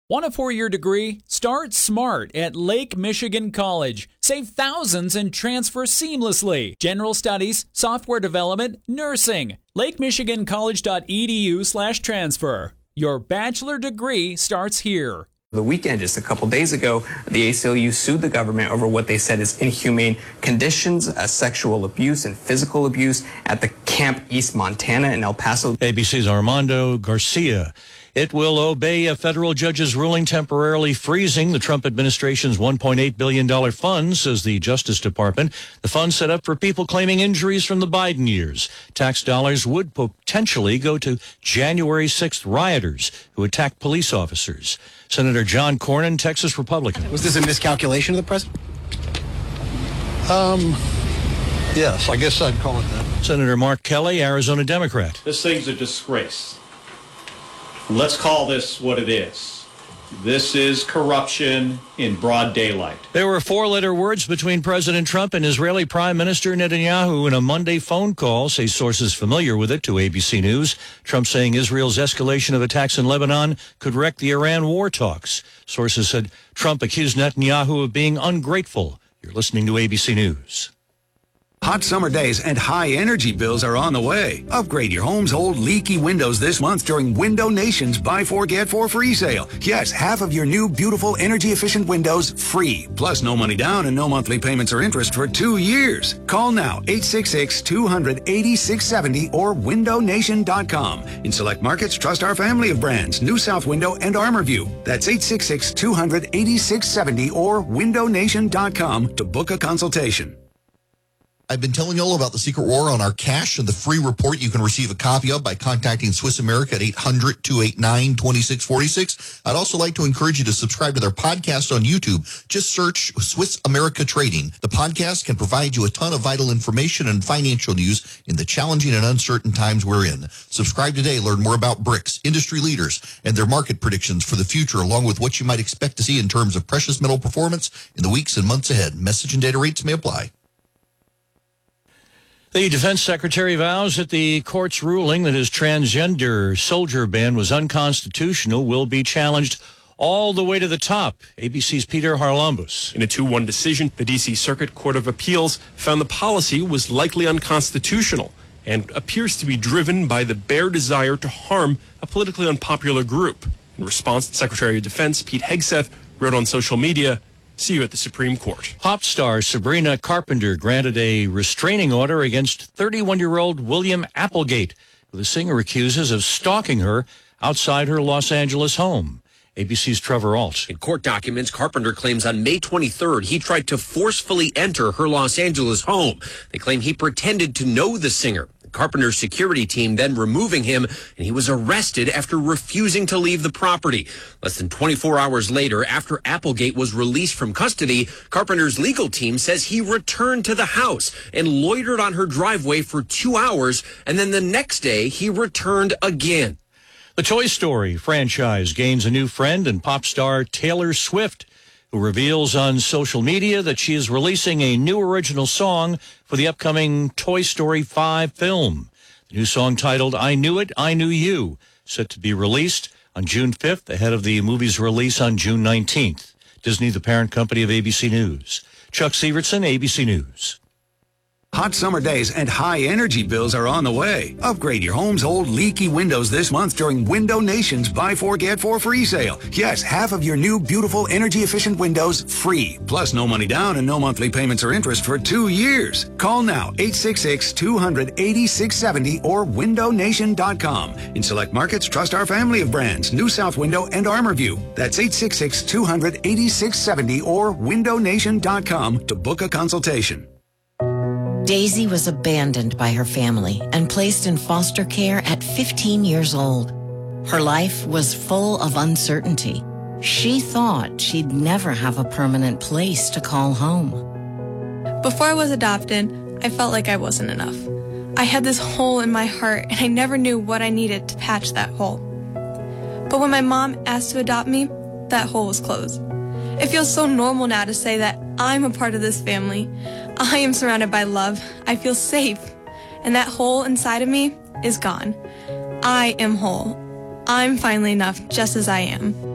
Want a four-year degree? Start smart at Lake Michigan College. Save thousands and transfer seamlessly. General studies, software development, nursing. LakeMichiganCollege.edu/transfer. Your bachelor degree starts here. The weekend, just a couple days ago, the ACLU sued the government over what they said is inhumane conditions, sexual abuse and physical abuse at the Camp East Montana in El Paso. ABC's Armando Garcia. It will obey a federal judge's ruling temporarily freezing the Trump administration's $1.8 billion fund, says the Justice Department. The fund set up for people claiming injuries from the Biden years. Tax dollars would potentially go to January 6th rioters who attacked police officers. Senator John Cornyn, Texas Republican. Was this a miscalculation of the president? Yes, I guess I'd call it that. Senator Mark Kelly, Arizona Democrat. This thing's a disgrace. Let's call this what it is. This is corruption in broad daylight. There were four-letter words between President Trump and Israeli Prime Minister Netanyahu in a Monday phone call, say sources familiar with it to ABC News. Trump saying Israel's escalation of attacks in Lebanon could wreck the Iran war talks. Sources said Trump accused Netanyahu of being ungrateful. You're listening to ABC News. Hot summer days and high energy bills are on the way. Upgrade your home's old leaky windows this month during Window Nation's Buy 4 Get 4 free sale. Yes, half of your new beautiful energy efficient windows free. Plus no money down and no monthly payments or interest for 2 years. Call now 866-200-8670 or windownation.com. In select markets, trust our family of brands, New South Window and ArmorView. That's 866-200-8670 or windownation.com to book a consultation. I've been telling you all about the Secret War on our cash and the free report you can receive a copy of by contacting Swiss America at 800-289-2646. I'd also like to encourage you to subscribe to their podcast on YouTube. Just search Swiss America Trading. The podcast can provide you a ton of vital information and financial news in the challenging and uncertain times we're in. Subscribe today. Learn more about BRICS, industry leaders, and their market predictions for the future, along with what you might expect to see in terms of precious metal performance in the weeks and months ahead. Message and data rates may apply. The defense secretary vows that the court's ruling that his transgender soldier ban was unconstitutional will be challenged all the way to the top. ABC's Peter Harlambus. In a 2-1 decision, the D.C. Circuit Court of Appeals found the policy was likely unconstitutional and appears to be driven by the bare desire to harm a politically unpopular group. In response, Secretary of Defense Pete Hegseth wrote on social media, "See you at the Supreme Court." Pop star Sabrina Carpenter granted a restraining order against 31-year-old William Applegate, who the singer accuses of stalking her outside her Los Angeles home. ABC's Trevor Alt. In court documents, Carpenter claims on May 23rd he tried to forcefully enter her Los Angeles home. They claim he pretended to know the singer. Carpenter's security team then removing him, and he was arrested after refusing to leave the property. Less than 24 hours later, after Applegate was released from custody, Carpenter's legal team says he returned to the house and loitered on her driveway for 2 hours, and then the next day he returned again. The Toy Story franchise gains a new friend in pop star Taylor Swift, who reveals on social media that she is releasing a new original song for the upcoming Toy Story 5 film. The new song, titled I Knew It, I Knew You, set to be released on June 5th, ahead of the movie's release on June 19th. Disney, the parent company of ABC News. Chuck Sievertson, ABC News. Hot summer days and high energy bills are on the way. Upgrade your home's old leaky windows this month during Window Nation's Buy 4 Get 4 free sale. Yes, half of your new beautiful energy efficient windows free. Plus no money down and no monthly payments or interest for 2 years. Call now 866-200-8670 or windownation.com. In select markets, trust our family of brands, New South Window and ArmorView. That's 866-200-8670 or windownation.com to book a consultation. Daisy was abandoned by her family and placed in foster care at 15 years old. Her life was full of uncertainty. She thought she'd never have a permanent place to call home. Before I was adopted, I felt like I wasn't enough. I had this hole in my heart, and I never knew what I needed to patch that hole. But when my mom asked to adopt me, that hole was closed. It feels so normal now to say that I'm a part of this family. I am surrounded by love. I feel safe. And that hole inside of me is gone. I am whole. I'm finally enough just as I am.